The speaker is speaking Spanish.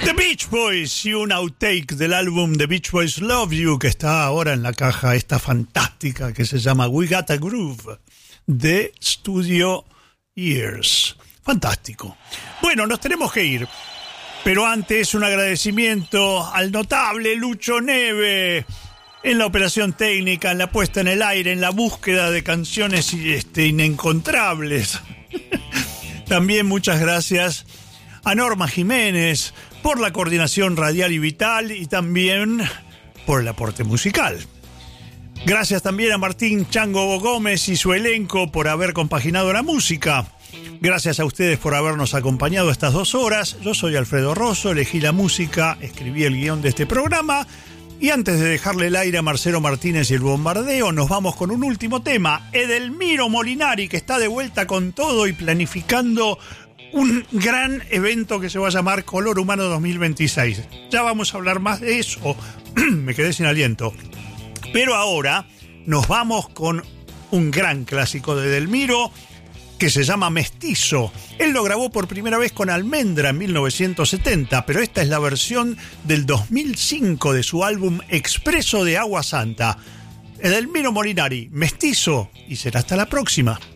The Beach Boys y un outtake del álbum The Beach Boys Love You, que está ahora en la caja esta fantástica que se llama We Got a Groove, de Studio Years. Fantástico. Bueno, nos tenemos que ir, pero antes un agradecimiento al notable Lucho Neve en la operación técnica, en la puesta en el aire, en la búsqueda de canciones inencontrables. También muchas gracias a Norma Jiménez por la coordinación radial y vital y también por el aporte musical. Gracias también a Martín Chango Gómez y su elenco por haber compaginado la música. Gracias a ustedes por habernos acompañado estas 2 horas. Yo soy Alfredo Rosso, elegí la música, escribí el guión de este programa. Y antes de dejarle el aire a Marcelo Martínez y el bombardeo, nos vamos con un último tema. Edelmiro Molinari, que está de vuelta con todo y planificando un gran evento que se va a llamar Color Humano 2026. Ya vamos a hablar más de eso. Me quedé sin aliento. Pero ahora nos vamos con un gran clásico de Edelmiro que se llama Mestizo. Él lo grabó por primera vez con Almendra en 1970, pero esta es la versión del 2005 de su álbum Expreso de Agua Santa. Edelmiro Molinari, Mestizo, y será hasta la próxima.